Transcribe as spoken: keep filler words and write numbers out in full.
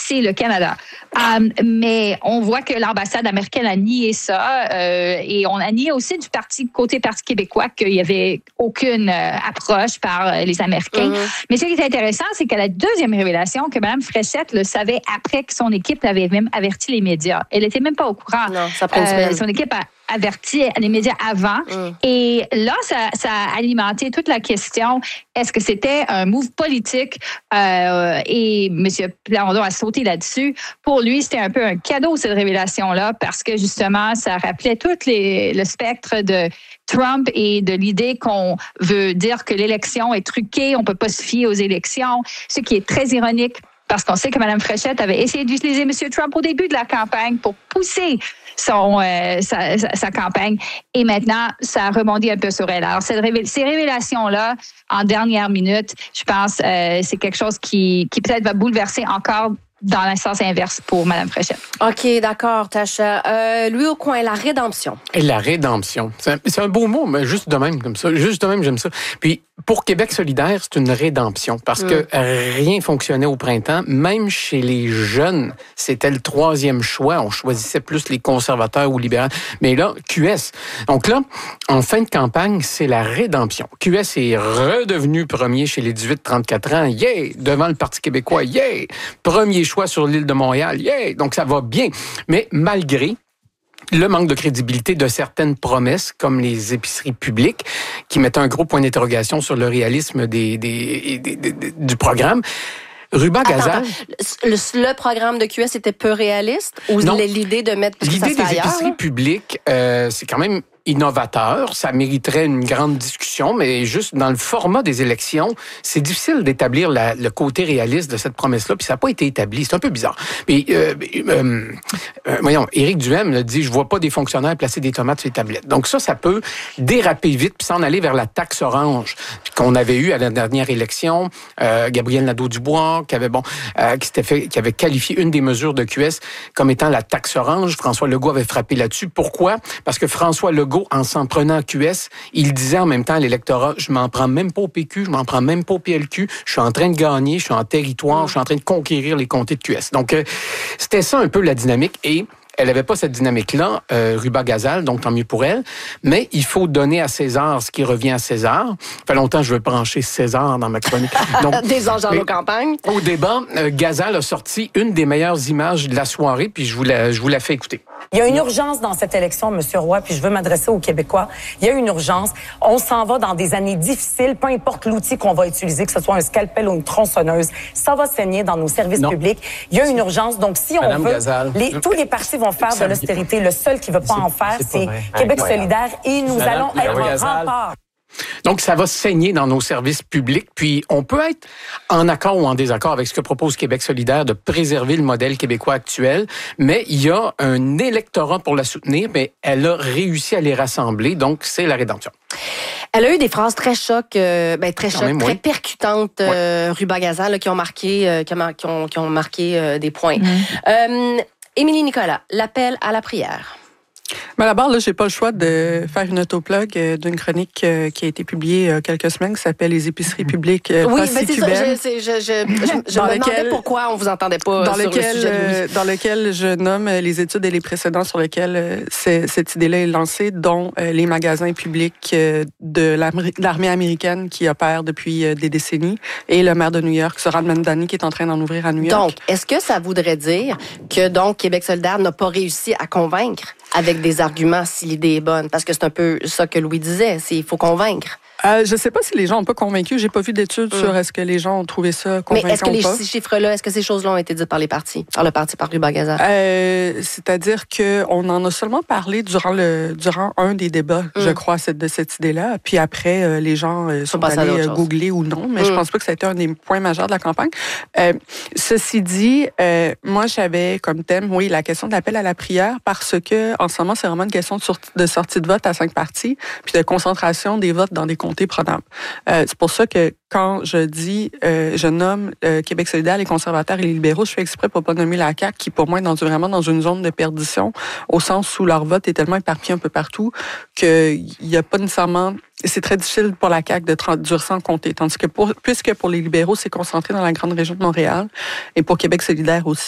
c'est le Canada. Euh, mais on voit que l'ambassade américaine a nié ça euh, et on a nié aussi du parti côté Parti québécois qu'il n'y avait aucune euh, approche par les Américains. Mm-hmm. Mais ce qui est intéressant, c'est que la deuxième révélation, que Mme Fréchette le savait après que son équipe l'avait même averti les médias. Elle n'était même pas au courant. Non, ça prend une semaine. Euh, son équipe a averti les médias avant. Mm. Et là, ça, ça a alimenté toute la question, est-ce que c'était un move politique? Euh, et M. Plamondon a sauté là-dessus. Pour lui, c'était un peu un cadeau, cette révélation-là, parce que justement, ça rappelait tout les, le spectre de Trump et de l'idée qu'on veut dire que l'élection est truquée, on ne peut pas se fier aux élections, ce qui est très ironique. Parce qu'on sait que Mme Fréchette avait essayé d'utiliser M. Trump au début de la campagne pour pousser son, euh, sa, sa, sa campagne. Et maintenant, ça a rebondi un peu sur elle. Alors, cette révé- ces révélations-là, en dernière minute, je pense euh, c'est quelque chose qui, qui peut-être va bouleverser encore dans le sens inverse pour Mme Fréchette. OK, d'accord, Tacha. Euh, lui au coin, la rédemption. Et la rédemption. C'est un, c'est un beau mot, mais juste de même, comme ça. Juste de même, j'aime ça. Puis, pour Québec solidaire, c'est une rédemption parce mm. que rien fonctionnait au printemps. Même chez les jeunes, c'était le troisième choix. On choisissait plus les conservateurs ou libéraux. Mais là, Q S. Donc là, en fin de campagne, c'est la rédemption. Q S est redevenu premier chez les dix-huit trente-quatre ans. Yeah! Devant le Parti québécois. Yeah! Premier choix sur l'île de Montréal. Yeah! Donc, ça va bien. Mais malgré le manque de crédibilité de certaines promesses, comme les épiceries publiques, qui mettent un gros point d'interrogation sur le réalisme des, des, des, des, des, du programme. Ruba-Gazal. Le, le programme de Q S était peu réaliste ou non, l'idée de mettre l'idée ça des ailleurs, épiceries là? publiques, euh, c'est quand même innovateur, ça mériterait une grande discussion, mais juste dans le format des élections, c'est difficile d'établir la, le côté réaliste de cette promesse-là, puis ça n'a pas été établi. C'est un peu bizarre. Mais euh, euh, euh, voyons, Éric Duhem a dit, je vois pas des fonctionnaires placer des tomates sur les tablettes. Donc ça, ça peut déraper vite, puis s'en aller vers la taxe orange qu'on avait eue à la dernière élection. Euh, Gabriel Nadeau-Dubois, qui avait bon, euh, qui s'était fait, qui avait qualifié une des mesures de Q S comme étant la taxe orange. François Legault avait frappé là-dessus. Pourquoi? Parce que François Legault, en s'en prenant à Q S, il disait en même temps à l'électorat, je m'en prends même pas au P Q, je m'en prends même pas au P L Q, je suis en train de gagner, je suis en territoire, je suis en train de conquérir les comtés de Q S. Donc, euh, c'était ça un peu la dynamique et elle n'avait pas cette dynamique-là, euh, Ruba-Gazal, donc tant mieux pour elle. Mais il faut donner à César ce qui revient à César. Ça fait longtemps que je veux brancher César dans ma chronique. Donc, des anges dans nos campagnes. Au débat, euh, Gazal a sorti une des meilleures images de la soirée, puis je vous la, je vous la fais écouter. Il y a une urgence dans cette élection, M. Roy, puis je veux m'adresser aux Québécois. Il y a une urgence. On s'en va dans des années difficiles, peu importe l'outil qu'on va utiliser, que ce soit un scalpel ou une tronçonneuse. Ça va saigner dans nos services non. publics. Il y a une urgence. Donc, si on Madame veut, Gazal, les, tous les partis vont faire de l'austérité. Le seul qui ne veut pas en faire, c'est, c'est Québec solidaire. Et nous Madame, allons être un rempart. Donc, ça va saigner dans nos services publics. Puis, on peut être en accord ou en désaccord avec ce que propose Québec solidaire de préserver le modèle québécois actuel, mais il y a un électorat pour la soutenir, mais elle a réussi à les rassembler. Donc, c'est la rédemption. Elle a eu des phrases très chocs, euh, ben, très chocs, même, très oui. percutantes, euh, oui. Ruba-Gazal, là, qui ont marqué, euh, qui, ont, qui, ont, qui ont marqué euh, des points. Mm-hmm. Euh, Émilie Nicolas, l'appel à la prière. Mais d'abord, là, j'ai pas le choix de faire une autoplug d'une chronique euh, qui a été publiée il y a quelques semaines qui s'appelle Les épiceries publiques. Euh, oui, ben c'est ça. Je, je, je, je, je me lequel, demandais pourquoi on vous entendait pas dans sur lequel, le sujet de Louis. Euh, dans lequel je nomme les études et les précédents sur lesquels euh, cette idée-là est lancée, dont euh, les magasins publics euh, de l'armée américaine qui opèrent depuis euh, des décennies et le maire de New York, Zoran Mamdani, qui est en train d'en ouvrir à New York. Donc, est-ce que ça voudrait dire que donc Québec solidaire n'a pas réussi à convaincre avec des arguments si l'idée est bonne? Parce que c'est un peu ça que Louis disait, c'est il faut convaincre. Euh, je ne sais pas si les gens n'ont pas convaincu. J'ai pas vu d'études mm. sur est-ce que les gens ont trouvé ça convaincant. Mais est-ce que les, ou pas. ces chiffres-là, est-ce que ces choses-là ont été dites par les partis, par le parti, par Ruba-Gazal? Euh, c'est-à-dire qu'on en a seulement parlé durant le durant un des débats, mm. je crois, cette, de cette idée-là. Puis après, euh, les gens euh, sont allés euh, googler ou non, mais mm. je pense pas que ça a été un des points majeurs de la campagne. Euh, ceci dit, euh, moi, j'avais comme thème, oui, la question de l'appel à la prière, parce que en ce moment, c'est vraiment une question de, sorti, de sortie de vote à cinq partis, puis de concentration des votes dans des comtés prenables. Euh, c'est pour ça que quand je dis, euh, je nomme euh, Québec solidaire, les conservateurs et les libéraux, je fais exprès pour pas nommer la C A Q, qui pour moi est dans, vraiment dans une zone de perdition, au sens où leur vote est tellement éparpillé un peu partout qu'il n'y a pas nécessairement... C'est très difficile pour la C A Q de traduire ça en comté. Tandis que pour, puisque pour les libéraux, c'est concentré dans la grande région de Montréal et pour Québec solidaire aussi,